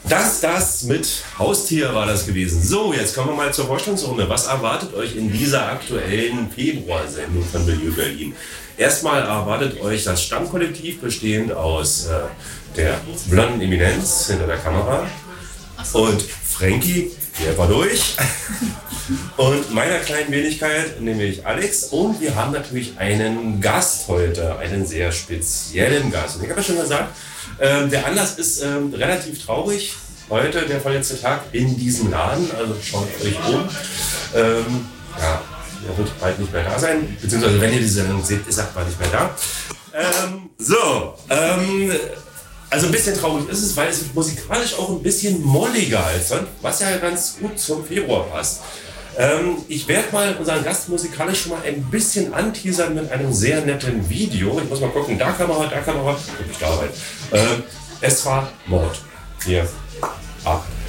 Das mit Haustier war das gewesen. So, jetzt kommen wir mal zur Vorstellungsrunde. Was erwartet euch in dieser aktuellen Februarsendung von Milieu Berlin? Erstmal erwartet euch das Stammkollektiv, bestehend aus der blonden Eminenz hinter der Kamera und Frankie, der war durch, und meiner kleinen Wenigkeit, nämlich Alex. Und wir haben natürlich einen Gast heute, einen sehr speziellen Gast. Und ich habe ja schon gesagt, der Anlass ist relativ traurig. Heute der vorletzte Tag in diesem Laden, also schaut euch um. Ja, er wird bald nicht mehr da sein, beziehungsweise wenn ihr diese Sendung seht, ist er bald nicht mehr da. Also ein bisschen traurig ist es, weil es musikalisch auch ein bisschen molliger als sonst, was ja ganz gut zum Februar passt. Ich werde mal unseren Gast musikalisch schon mal ein bisschen anteasern mit einem sehr netten Video. Ich muss mal gucken, da Kamera, guck ich da rein. Es war Mord. Hier, ab.